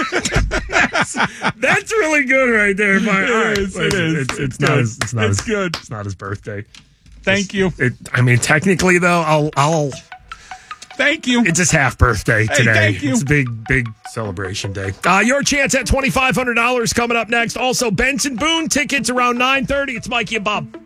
That's really good right there. It is. It's good. It's not his birthday. Thank you. Technically though, I'll. Thank you. It's his half birthday today. Thank you. It's a big celebration day. Your chance at $2,500 coming up next. Also, Benson Boone tickets around 9:30. It's Mikey and Bob.